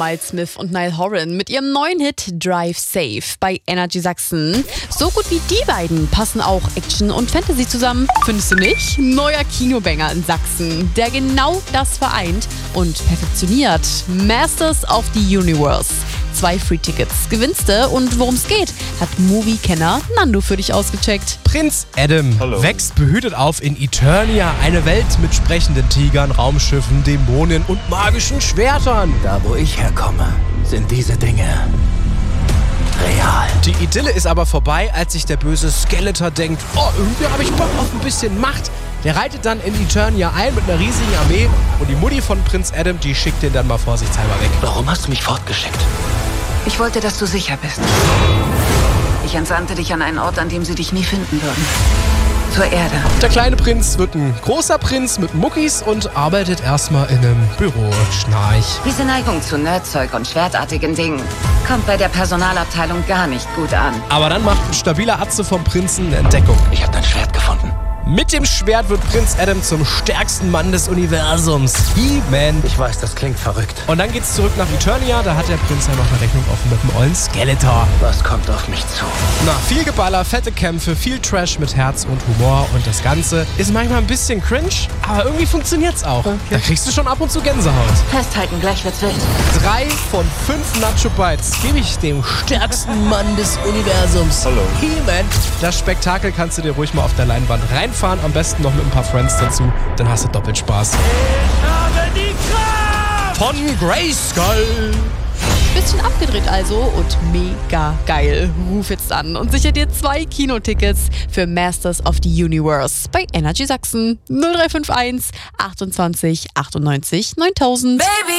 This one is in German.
Miles Smith und Niall Horan mit ihrem neuen Hit Drive Safe bei Energy Sachsen. So gut wie die beiden passen auch Action und Fantasy zusammen. Findest du nicht? Neuer Kinobanger in Sachsen, der genau das vereint und perfektioniert. Masters of the Universe. 2 Free-Tickets gewinnst du und worum es geht, hat Movie-Kenner Nando für dich ausgecheckt. Prinz Adam wächst behütet auf in Eternia, eine Welt mit sprechenden Tigern, Raumschiffen, Dämonen und magischen Schwertern. Da, wo ich herkomme, sind diese Dinge real. Die Idylle ist aber vorbei, als sich der böse Skeletor denkt, oh, irgendwie habe ich Bock auf ein bisschen Macht. Der reitet dann in Eternia ein mit einer riesigen Armee und die Mutti von Prinz Adam, die schickt den dann mal vorsichtshalber weg. Warum hast du mich fortgeschickt? Ich wollte, dass du sicher bist. Ich entsandte dich an einen Ort, an dem sie dich nie finden würden. Zur Erde. Der kleine Prinz wird ein großer Prinz mit Muckis und arbeitet erstmal in einem Büro. Schnarch. Diese Neigung zu Nerdzeug und schwertartigen Dingen kommt bei der Personalabteilung gar nicht gut an. Aber dann macht ein stabiler Atze vom Prinzen eine Entdeckung. Ich habe dein Schwert gefunden. Mit dem Schwert wird Prinz Adam zum stärksten Mann des Universums. He-Man. Ich weiß, das klingt verrückt. Und dann geht's zurück nach Eternia, da hat der Prinz ja noch eine Rechnung offen mit dem ollen Skeletor. Was kommt auf mich zu? Na, viel Geballer, fette Kämpfe, viel Trash mit Herz und Humor und das Ganze ist manchmal ein bisschen cringe, aber irgendwie funktioniert's auch. Okay. Da kriegst du schon ab und zu Gänsehaut. Festhalten, gleich wird's wild. 3 von 5 Nacho Bites gebe ich dem stärksten Mann des Universums. Hallo. He-Man. Das Spektakel kannst du dir ruhig mal auf der Leinwand reinfahren, am besten noch mit ein paar Friends dazu, dann hast du doppelt Spaß. Ich habe die Kraft! Von Grayskull. Bisschen abgedreht also und mega geil. Ruf jetzt an und sicher dir 2 Kinotickets für Masters of the Universe bei Energy Sachsen 0351 28 98 9000. Baby!